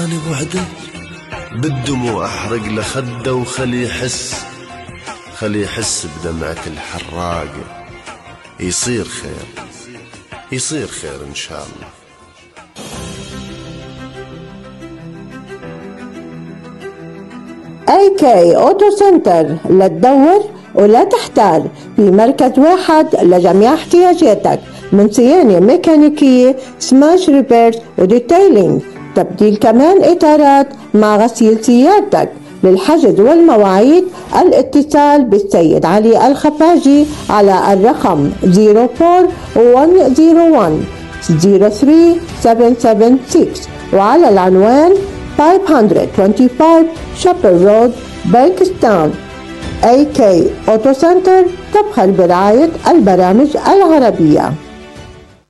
أنا بوحدة بالدموع أحرق لخده وخلي يحس بدمعة الحراقة. يصير خير إن شاء الله. AK أوتو سنتر، لا تدور ولا تحتار، في مركز واحد لجميع احتياجاتك من صيانة ميكانيكية، سماش ريبيرز وديتيلينج، تبديل كمان إطارات مع غسيل سيارتك. للحجز والمواعيد الاتصال بالسيد علي الخفاجي على الرقم 04101 03776 وعلى العنوان 525 شابر رود، بانكستاون. AK أوتو سنتر تبخل برعاية البرامج العربية.